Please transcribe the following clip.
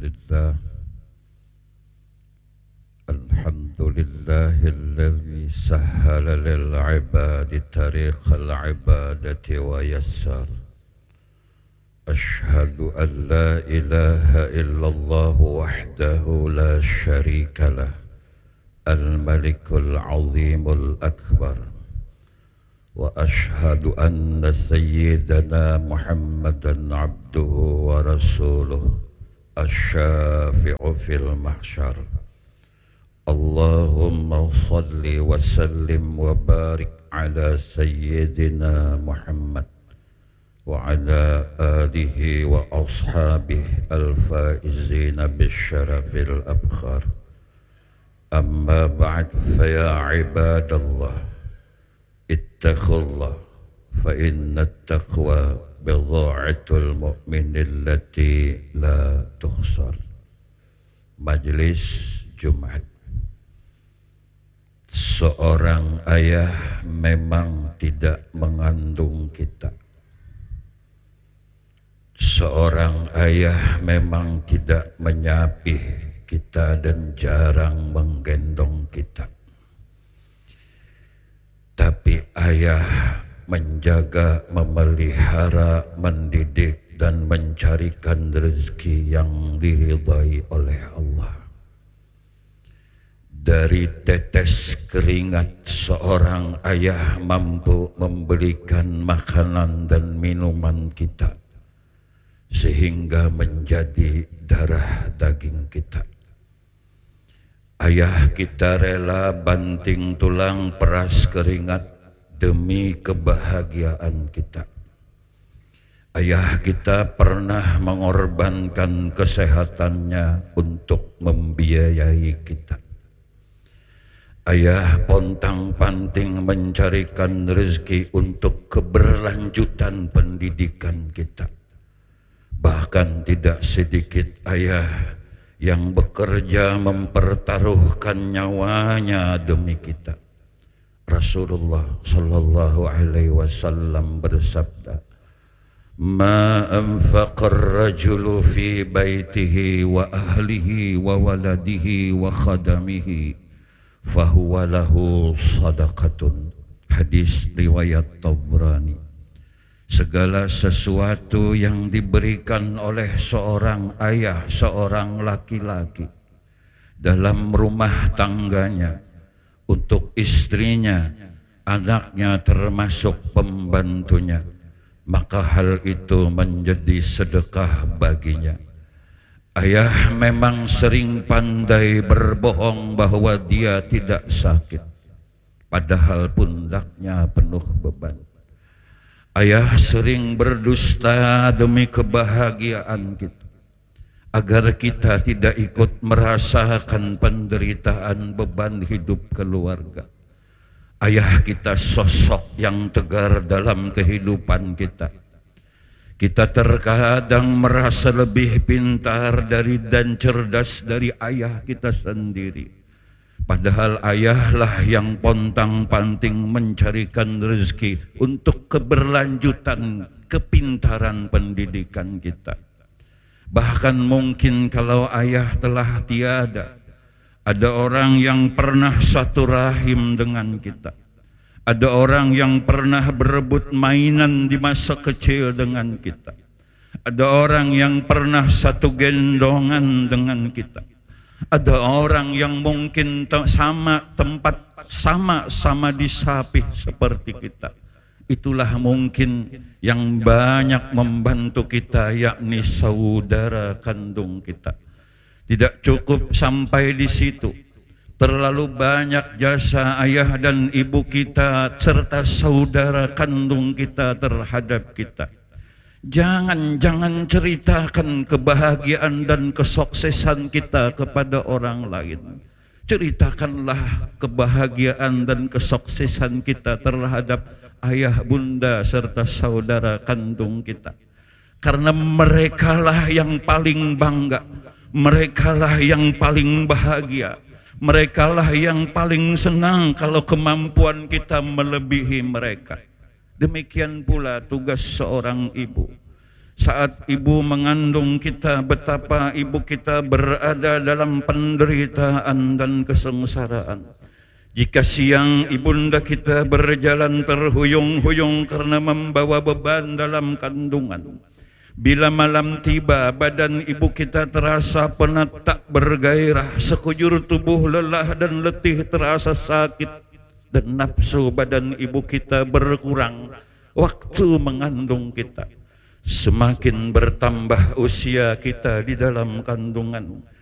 Alhamdulillahilladzi sahhala lil ibadi tariqal ibadati wa yassar. Ashhadu an la ilaha illallah wahdahu la syarika lah, al-malikul azimul akbar. Wa ashhadu anna sayyidana Muhammadan abduhu wa rasuluh, asy-syafi'u fil mahsyar. Allahumma salli wa sallim wa barik ala sayyidina Muhammad wa ala alihi wa ashabihi al-faizina bisyarafil abkhar. Amma ba'd, fa ya ibadallah, ittaqullah, fa inna at-taqwa bidha'atul mu'min allati la tukhsar. Majelis Jumat. Seorang ayah memang tidak mengandung kita. Seorang ayah memang tidak menyapih kita dan jarang menggendong kita. Tapi ayah menjaga, memelihara, mendidik dan mencarikan rezeki yang diridhai oleh Allah. Dari tetes keringat seorang ayah mampu memberikan makanan dan minuman kita, sehingga menjadi darah daging kita. Ayah kita rela banting tulang peras keringat demi kebahagiaan kita. Ayah kita pernah mengorbankan kesehatannya untuk membiayai kita. Ayah pontang-panting mencarikan rezeki untuk keberlanjutan pendidikan kita. Bahkan tidak sedikit ayah yang bekerja mempertaruhkan nyawanya demi kita. Rasulullah sallallahu alaihi wasallam bersabda, "Ma anfaqar rajulu fi baitihi wa ahlihi wa waladihi wa khadamihi fahuwa lahu sadaqatun." Hadis riwayat Tabrani. Segala sesuatu yang diberikan oleh seorang ayah, seorang laki-laki dalam rumah tangganya untuk istrinya, anaknya termasuk pembantunya, maka hal itu menjadi sedekah baginya. Ayah memang sering pandai berbohong bahwa dia tidak sakit, padahal pundaknya penuh beban. Ayah sering berdusta demi kebahagiaan kita, agar kita tidak ikut merasakan penderitaan beban hidup keluarga. Ayah kita sosok yang tegar dalam kehidupan kita. Kita terkadang merasa lebih pintar dari dan cerdas dari ayah kita sendiri. Padahal ayahlah yang pontang-panting mencarikan rezeki untuk keberlanjutan kepintaran pendidikan kita. Bahkan mungkin kalau ayah telah tiada, ada orang yang pernah satu rahim dengan kita. Ada orang yang pernah berebut mainan di masa kecil dengan kita. Ada orang yang pernah satu gendongan dengan kita. Ada orang yang mungkin sama tempat, sama disapih seperti kita. Itulah mungkin yang banyak membantu kita, yakni saudara kandung kita. Tidak cukup sampai di situ. Terlalu banyak jasa ayah dan ibu kita serta saudara kandung kita terhadap kita. Jangan ceritakan kebahagiaan dan kesuksesan kita kepada orang lain. Ceritakanlah kebahagiaan dan kesuksesan kita terhadap ayah, bunda, serta saudara kandung kita. Karena merekalah yang paling bangga, merekalah yang paling bahagia, merekalah yang paling senang kalau kemampuan kita melebihi mereka. Demikian pula tugas seorang ibu. Saat ibu mengandung kita, betapa ibu kita berada dalam penderitaan dan kesengsaraan. Jika siang ibunda kita berjalan terhuyung-huyung karena membawa beban dalam kandungan, bila malam tiba, badan ibu kita terasa penat tak bergairah, sekujur tubuh lelah dan letih, terasa sakit, dan nafsu badan ibu kita berkurang waktu mengandung kita. Semakin bertambah usia kita di dalam kandungan,